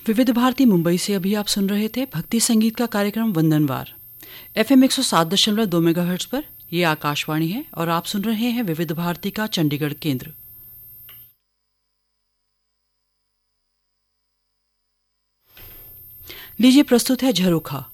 विविध भारती मुंबई से अभी आप सुन रहे थे भक्ति संगीत का कार्यक्रम वंदनवार FM 107.2 मेगाहर्ट्ज पर। यह आकाशवाणी है और आप सुन रहे हैं विविध भारती का चंडीगढ़ केंद्र। लीजिए प्रस्तुत है झरोखा,